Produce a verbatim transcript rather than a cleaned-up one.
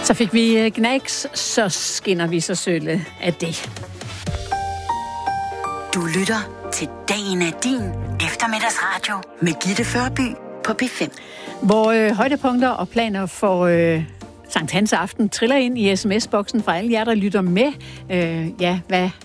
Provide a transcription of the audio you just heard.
Så fik vi Gnags, så skinner vi så sølle af det. Du lytter til Dagen er din eftermiddagsradio med Gitte Førby på P fem. Hvor øh, højdepunkter og planer for øh, Sankt Hans aften triller ind i sms-boksen fra alle jer, der lytter med. Øh, ja, hvad